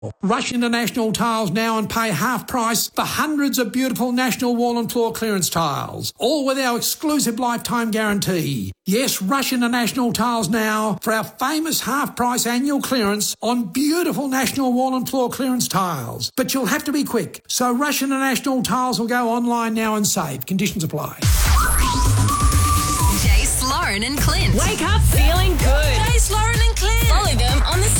Rush into National Tiles now and pay half price for hundreds of beautiful National Wall and Floor clearance tiles, all with our exclusive lifetime guarantee. Yes, rush into National Tiles now for our famous half price annual clearance on beautiful National Wall and Floor clearance tiles. But you'll have to be quick, so rush into National Tiles or go online now and save. Conditions apply. Jace, Lauren and Clint. Wake up feeling good. Jace, Lauren and Clint. Follow them on the